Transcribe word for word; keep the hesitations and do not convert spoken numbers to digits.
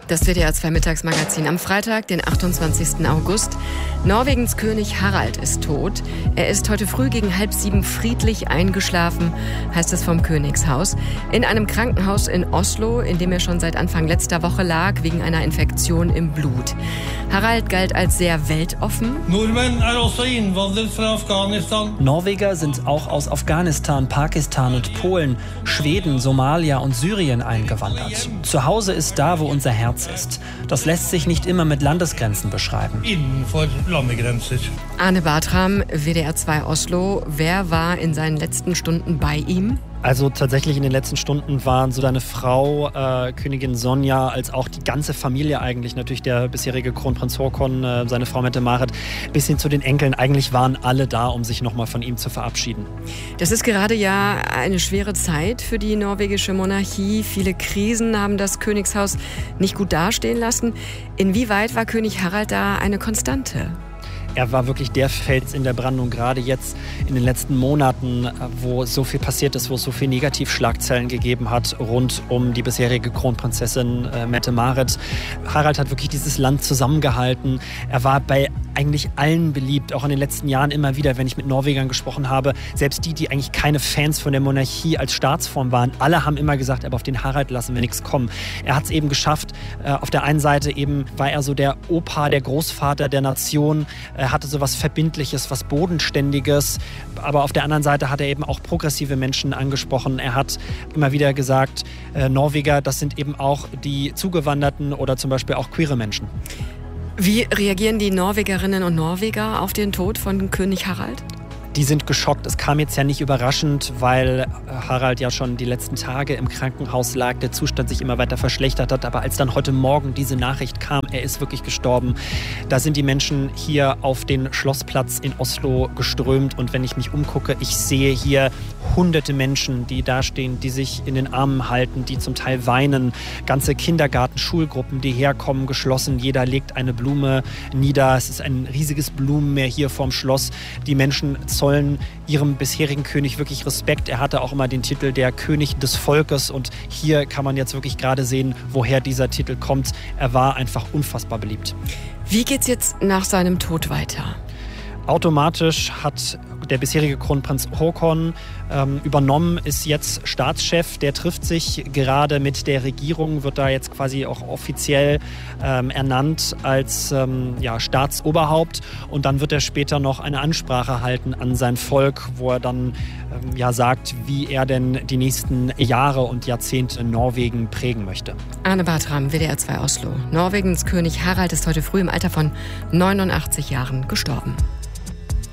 Das W D R zwei Mittagsmagazin am Freitag, den achtundzwanzigsten August. Norwegens König Harald ist tot. Er ist heute früh gegen halb sieben friedlich eingeschlafen, heißt es vom Königshaus, in einem Krankenhaus in Oslo, in dem er schon seit Anfang letzter Woche lag, wegen einer Infektion im Blut. Harald galt als sehr weltoffen. Norweger sind auch aus Afghanistan, Pakistan und Polen, Schweden, Somalia und Syrien eingewandert. Zu Hause ist da, wo unser Herz ist. Das lässt sich nicht immer mit Landesgrenzen beschreiben. Arne Bartram, W D R zwei Oslo. Wer war in seinen letzten Stunden bei ihm? Also tatsächlich in den letzten Stunden waren so seine Frau, äh, Königin Sonja, als auch die ganze Familie eigentlich, natürlich der bisherige Kronprinz Haakon, äh, seine Frau Mette-Marit, bis hin zu den Enkeln. Eigentlich waren alle da, um sich nochmal von ihm zu verabschieden. Das ist gerade ja eine schwere Zeit für die norwegische Monarchie. Viele Krisen haben das Königshaus nicht gut dastehen lassen. Inwieweit war König Harald da eine Konstante? Er war wirklich der Fels in der Brandung, gerade jetzt in den letzten Monaten, wo so viel passiert ist, wo es so viel Negativschlagzeilen gegeben hat rund um die bisherige Kronprinzessin äh, Mette-Marit. Harald hat wirklich dieses Land zusammengehalten. Er war bei eigentlich allen beliebt, auch in den letzten Jahren immer wieder, wenn ich mit Norwegern gesprochen habe. Selbst die, die eigentlich keine Fans von der Monarchie als Staatsform waren, alle haben immer gesagt, aber auf den Harald lassen wir nichts kommen. Er hat es eben geschafft. Äh, auf der einen Seite eben war er so der Opa, der Großvater der Nation. Er hatte so was Verbindliches, was Bodenständiges. Aber auf der anderen Seite hat er eben auch progressive Menschen angesprochen. Er hat immer wieder gesagt, äh, Norweger, das sind eben auch die Zugewanderten oder zum Beispiel auch queere Menschen. Wie reagieren die Norwegerinnen und Norweger auf den Tod von König Harald? Die sind geschockt. Es kam jetzt ja nicht überraschend, weil Harald ja schon die letzten Tage im Krankenhaus lag, der Zustand sich immer weiter verschlechtert hat. Aber als dann heute Morgen diese Nachricht kam, er ist wirklich gestorben, da sind die Menschen hier auf den Schlossplatz in Oslo geströmt. Und wenn ich mich umgucke, ich sehe hier hunderte Menschen, die da stehen, die sich in den Armen halten, die zum Teil weinen. Ganze Kindergarten, Schulgruppen, die herkommen, geschlossen. Jeder legt eine Blume nieder. Es ist ein riesiges Blumenmeer hier vorm Schloss. Die Menschen zollen ihrem bisherigen König wirklich Respekt. Er hatte auch immer den Titel der König des Volkes und hier kann man jetzt wirklich gerade sehen, woher dieser Titel kommt. Er war einfach unfassbar beliebt. Wie geht's jetzt nach seinem Tod weiter? Automatisch hat der bisherige Kronprinz Haakon ähm, übernommen, ist jetzt Staatschef. Der trifft sich gerade mit der Regierung, wird da jetzt quasi auch offiziell ähm, ernannt als ähm, ja, Staatsoberhaupt. Und dann wird er später noch eine Ansprache halten an sein Volk, wo er dann ähm, ja, sagt, wie er denn die nächsten Jahre und Jahrzehnte Norwegen prägen möchte. Arne Bartram, W D R zwei Oslo. Norwegens König Harald ist heute früh im Alter von neunundachtzig Jahren gestorben.